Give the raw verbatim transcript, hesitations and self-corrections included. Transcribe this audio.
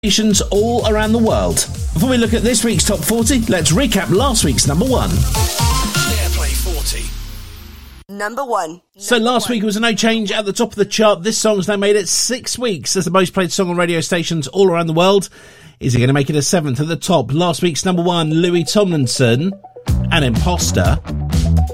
Stations all around the world. Before we look at this week's top forty, let's recap last week's number one. Airplay forty. Number one. So Number last one. week it was a no change at the top of the chart. This song's now made it six weeks as the most played song on radio stations all around the world. Is it going to make it a seventh at the top? Last week's number one, Louis Tomlinson, and Imposter.